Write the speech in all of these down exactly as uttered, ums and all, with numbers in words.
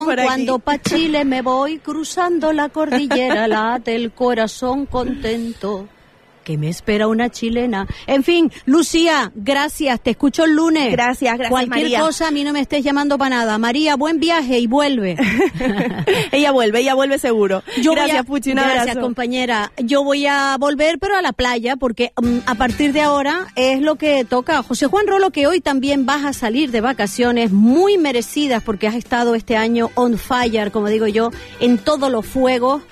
Cuando pa' Chile me voy cruzando la cordillera, late el corazón contento, que me espera una chilena. En fin, Lucía, gracias, te escucho el lunes. Gracias, gracias, Cualquier María. cosa, a mí no me estés llamando para nada. María, buen viaje y vuelve. Ella vuelve, ella vuelve seguro. Yo gracias, a, Puchi, un gracias, abrazo. compañera. Yo voy a volver, pero a la playa, porque um, a partir de ahora es lo que toca. José Juan Rolo, que hoy también vas a salir de vacaciones muy merecidas, porque has estado este año on fire, como digo yo, en todos los fuegos.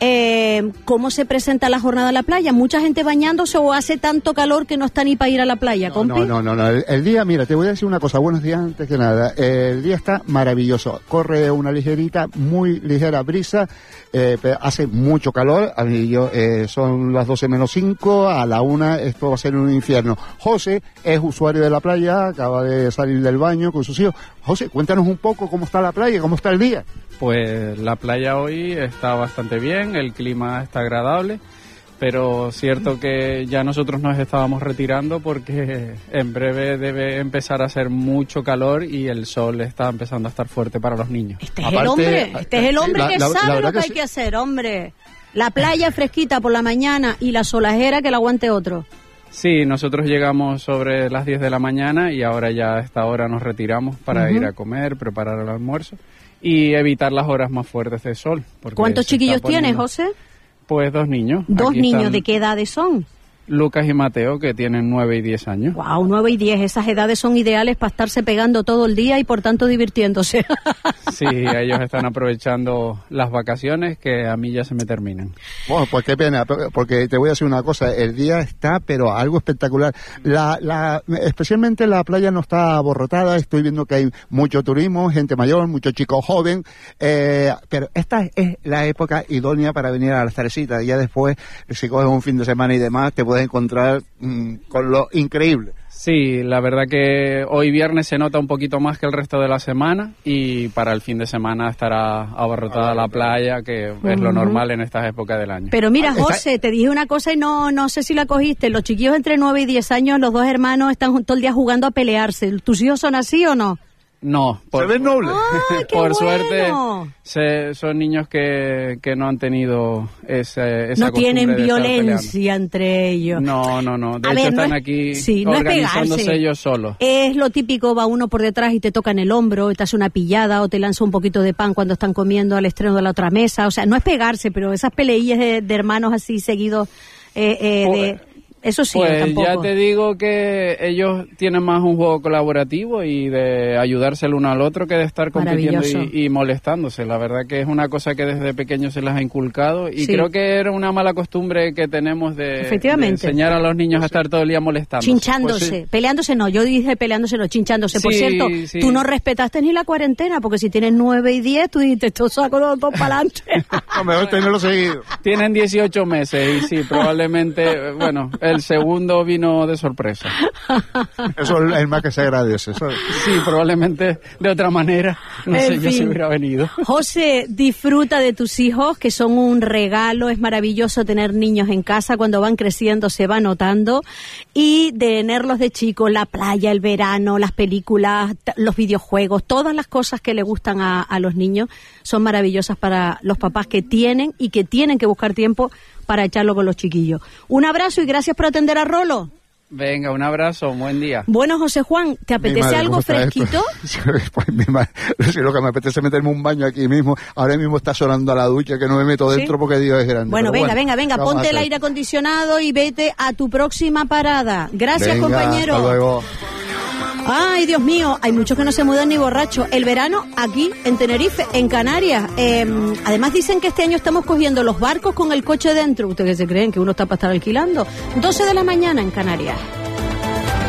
Eh, ¿Cómo se presenta la jornada en la playa? ¿Mucha gente bañándose o hace tanto calor que no está ni para ir a la playa, no, compi? No, no, no, no. El, el día, mira, te voy a decir una cosa. Buenos días antes que nada. El día está maravilloso. Corre una ligerita, muy ligera brisa. Eh, hace mucho calor. A mí yo, eh, son las doce menos cinco. A la una esto va a ser un infierno. José es usuario de la playa. Acaba de salir del baño con sus hijos. José, cuéntanos un poco cómo está la playa, cómo está el día. Pues la playa hoy está bastante bien, el clima está agradable, pero cierto que ya nosotros nos estábamos retirando porque en breve debe empezar a hacer mucho calor y el sol está empezando a estar fuerte para los niños. Este es Aparte, el hombre, este es el hombre la, que la, sabe la lo que, que hay sí. que hacer, hombre. La playa fresquita por la mañana y la solajera que la aguante otro. Sí, nosotros llegamos sobre las diez de la mañana y ahora ya a esta hora nos retiramos para Uh-huh. ir a comer, preparar el almuerzo y evitar las horas más fuertes de sol. ¿Cuántos chiquillos tienes, José? Pues dos niños. ¿Dos Aquí niños? están ¿De qué edades son? Lucas y Mateo, que tienen nueve y diez años. Wow, nueve y diez, esas edades son ideales para estarse pegando todo el día y por tanto divirtiéndose. Sí, ellos están aprovechando las vacaciones que a mí ya se me terminan. Bueno, pues qué pena, porque te voy a decir una cosa, el día está, pero algo espectacular. La, la, especialmente la playa no está abarrotada, estoy viendo que hay mucho turismo, gente mayor, mucho chico joven, eh, pero esta es la época idónea para venir a las Cerecitas. Ya después, si coges un fin de semana y demás, te puedes encontrar mmm, con lo increíble. Sí, la verdad que hoy viernes se nota un poquito más que el resto de la semana y para el fin de semana estará abarrotada la playa, que uh-huh. es lo normal en estas épocas del año. Pero mira, José, te dije una cosa y no no sé si la cogiste. Los chiquillos entre nueve y diez años, los dos hermanos están todo el día jugando a pelearse. ¿Tus hijos son así o no? No, por, se ven nobles. ¡Ah, qué por bueno! suerte se, son niños que, que no han tenido ese, esa no tienen de violencia entre ellos. No, no, no. De a hecho ver, están no es, aquí sí, no organizándose es pegarse. ellos solos. Es lo típico, va uno por detrás y te toca en el hombro, te hace una pillada o te lanza un poquito de pan cuando están comiendo al estreno de la otra mesa. O sea, no es pegarse, pero esas peleillas de, de hermanos así seguidos eh, eh, pues, de... Eso sí, pues tampoco. ya te digo que ellos tienen más un juego colaborativo y de ayudarse el uno al otro que de estar compitiendo y, y molestándose. La verdad que es una cosa que desde pequeños se las ha inculcado y sí. creo que era una mala costumbre que tenemos de, de enseñar a los niños a estar todo el día molestando. Chinchándose, pues sí. peleándose no, yo dije peleándose no, chinchándose. Por sí, cierto, sí. tú no respetaste ni la cuarentena, porque si tienes nueve y diez, tú dijiste, esto saco los dos para adelante. No, mejor tenerlo seguido. Tienen dieciocho meses y sí, probablemente, bueno, el segundo vino de sorpresa. Eso es el más que se agradece. ¿Sabes? Sí, probablemente de otra manera, no en sé fin. yo si hubiera venido. José, disfruta de tus hijos, que son un regalo, es maravilloso tener niños en casa, cuando van creciendo se va notando, y de tenerlos de chicos, la playa, el verano, las películas, los videojuegos, todas las cosas que le gustan a, a los niños son maravillosas para los papás que tienen y que tienen que buscar tiempo para echarlo con los chiquillos. Un abrazo y gracias por atender a Rolo. Venga, un abrazo, buen día. Bueno, José Juan, ¿te apetece madre, algo fresquito? Pues mi madre, si lo que me apetece es meterme un baño aquí mismo, ahora mismo está sonando a la ducha, que no me meto dentro ¿sí? porque Dios es grande. Bueno, venga, bueno, venga, venga, ponte el aire acondicionado y vete a tu próxima parada. Gracias, venga, compañero. Hasta luego. Ay, Dios mío, hay muchos que no se mudan ni borrachos. El verano aquí en Tenerife, en Canarias. Eh, además dicen que este año estamos cogiendo los barcos con el coche dentro. ¿Ustedes se creen que uno está para estar alquilando? doce de la mañana en Canarias.